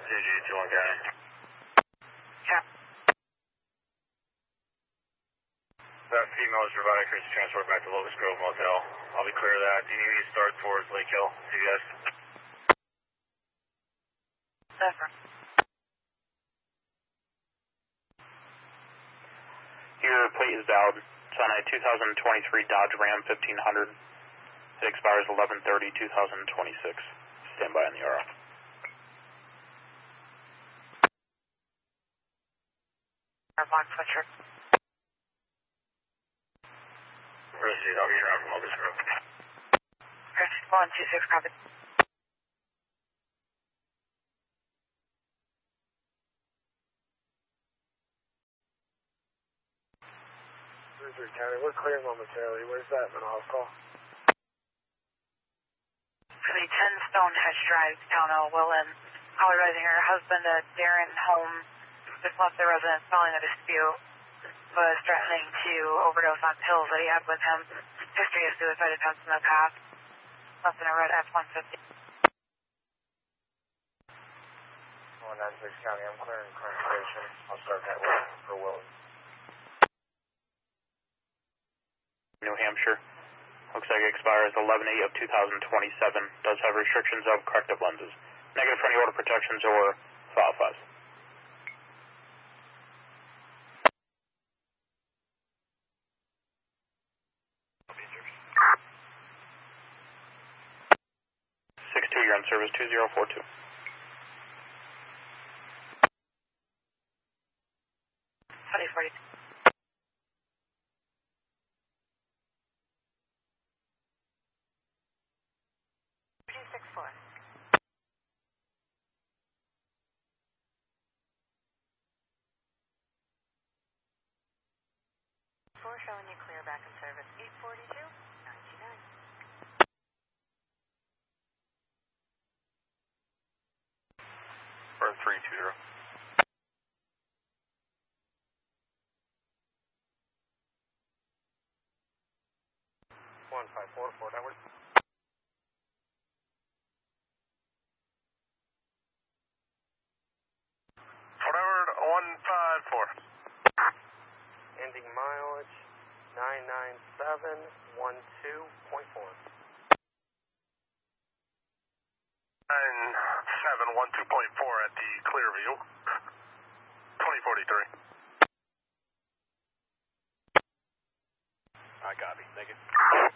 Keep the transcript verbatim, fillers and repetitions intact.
C G two one County. Yeah. That female is providing for transport back to Locust Grove Motel. I'll be clear of that. Do you need me to start towards Lake Hill? C V S? Never. Your plate is valid. It's on a two thousand twenty-three Dodge Ram fifteen hundred. It expires eleven thirty two thousand twenty-six. Stand by on the R F. Box switcher. Proceed. I'll be around from Locust Grove. Chris, one two six, copy. Missouri County, we're clearing momentarily. Where's that mental health call? For the ten Stonehenge Drive, Town O, Willen. Holly Rising, her husband, uh, Darren Holm, just left the residence following a dispute. Was threatening to overdose on pills that he had with him. History of suicide attempts in the past. Left in a red F one fifty. one nine six County, I'm clearing current station. I'll start that way for Willen. New Hampshire. Looks like it expires eleven eight of two thousand twenty-seven. Does have restrictions of corrective lenses. Negative for any order protections or file files. six two, you're on service two zero four two. twenty forty. two six four. Four showing you clear back in service eight forty-two ninety-nine. Burn three two zero. one five four four, downward. Forward one five four. Ending mileage nine nine seven one two point four. nine seven one two point four at the Clearview. twenty forty-three. I copy. Thank you.